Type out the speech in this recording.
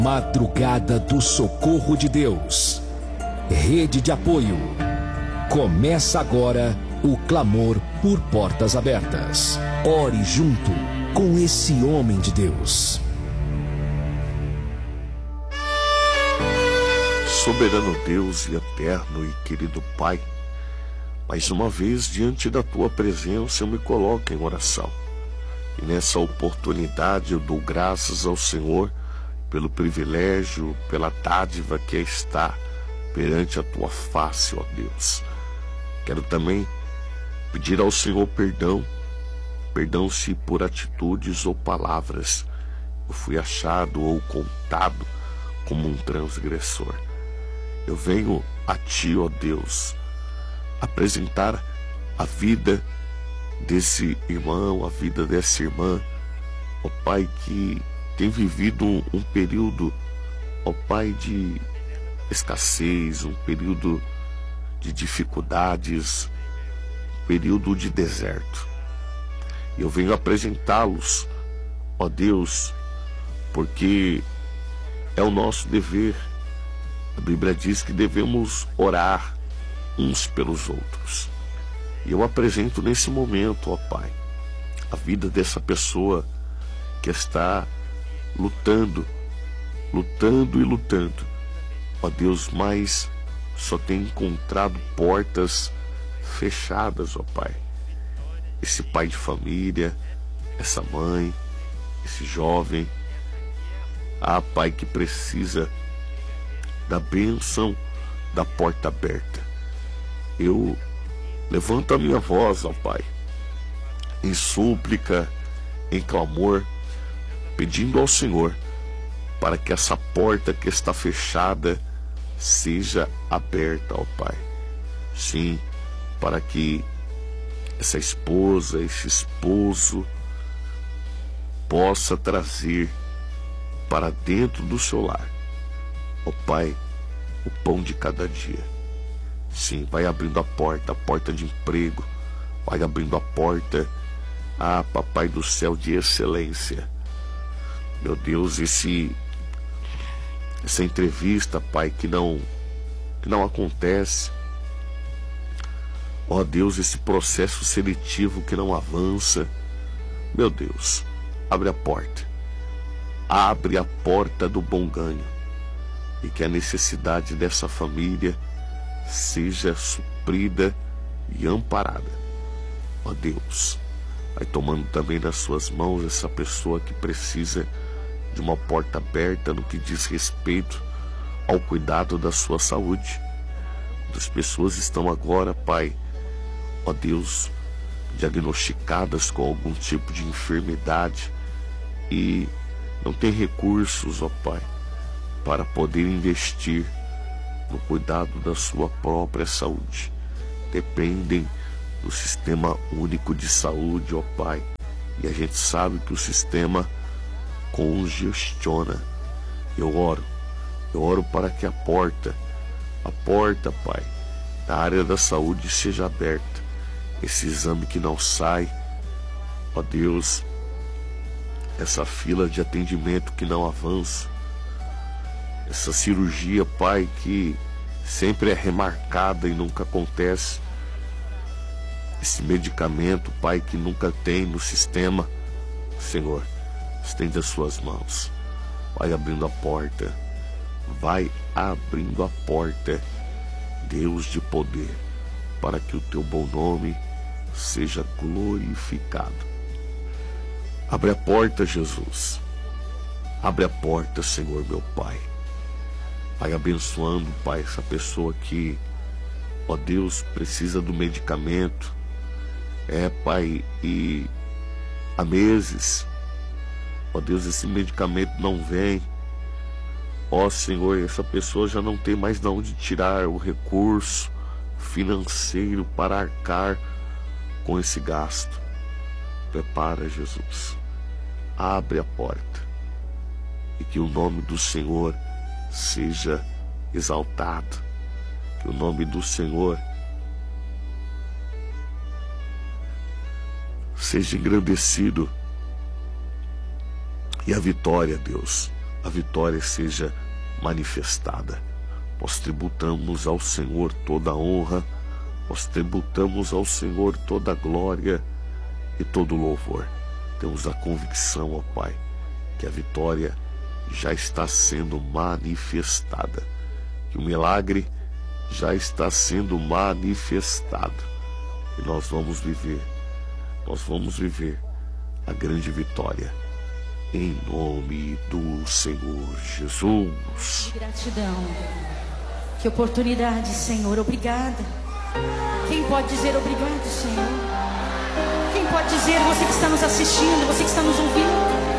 Madrugada do Socorro de Deus. Rede de apoio. Começa agora o clamor por portas abertas. Ore junto com esse homem de Deus. Soberano Deus e eterno e querido Pai, mais uma vez diante da Tua presença eu me coloco em oração. E nessa oportunidade eu dou graças ao Senhor pelo privilégio, pela dádiva que é estar perante a Tua face, ó Deus. Quero também pedir ao Senhor perdão se por atitudes ou palavras eu fui achado ou contado como um transgressor. Eu venho a Ti, ó Deus, apresentar a vida desse irmão, a vida dessa irmã, ó Pai, que tem vivido um período, ó Pai, de escassez, um período de dificuldades, um período de deserto. E eu venho apresentá-los, ó Deus, porque é o nosso dever. A Bíblia diz que devemos orar uns pelos outros. E eu apresento nesse momento, ó Pai, a vida dessa pessoa que está lutando, ó Deus, mas só tem encontrado portas fechadas, ó Pai. Esse pai de família, essa mãe, esse jovem, Pai, que precisa da bênção da porta aberta. Eu levanto a minha voz, ó Pai, em súplica, em clamor, pedindo ao Senhor para que essa porta que está fechada seja aberta, ó Pai. Sim, para que essa esposa, esse esposo possa trazer para dentro do seu lar, ó Pai, o pão de cada dia. Sim, vai abrindo a porta de emprego, vai abrindo a porta, Papai do céu, de excelência. Meu Deus, essa entrevista, Pai, que não acontece. Ó Deus, esse processo seletivo que não avança. Meu Deus, abre a porta. Abre a porta do bom ganho. E que a necessidade dessa família seja suprida e amparada. Ó Deus, vai tomando também nas suas mãos essa pessoa que precisa de uma porta aberta no que diz respeito ao cuidado da sua saúde. Muitas pessoas estão agora, Pai, ó Deus, diagnosticadas com algum tipo de enfermidade e não tem recursos, ó Pai, para poder investir no cuidado da sua própria saúde. Dependem do Sistema Único de Saúde, ó Pai, e a gente sabe que o sistema congestiona. Eu oro para que a porta, Pai, da área da saúde seja aberta. Esse exame que não sai, ó Deus, essa fila de atendimento que não avança, essa cirurgia, Pai, que sempre é remarcada e nunca acontece, esse medicamento, Pai, que nunca tem no sistema. Senhor, estende as suas mãos, vai abrindo a porta, Deus de poder, para que o Teu bom nome seja glorificado. Abre a porta, Jesus, abre a porta, Senhor, meu Pai. Vai abençoando, Pai, essa pessoa que, ó Deus, precisa do medicamento, Pai, e há meses, ó Deus, esse medicamento não vem. Ó Senhor, essa pessoa já não tem mais de onde tirar o recurso financeiro para arcar com esse gasto. Prepara, Jesus, abre a porta e que o nome do Senhor seja exaltado, que o nome do Senhor seja engrandecido. E a vitória, Deus, a vitória seja manifestada. Nós tributamos ao Senhor toda a honra, nós tributamos ao Senhor toda a glória e todo o louvor. Temos a convicção, ó Pai, que a vitória já está sendo manifestada, que o milagre já está sendo manifestado, e nós vamos viver a grande vitória, em nome do Senhor Jesus. Que gratidão, que oportunidade, Senhor, obrigada. Quem pode dizer obrigado, Senhor? Quem pode dizer, você que está nos assistindo, você que está nos ouvindo?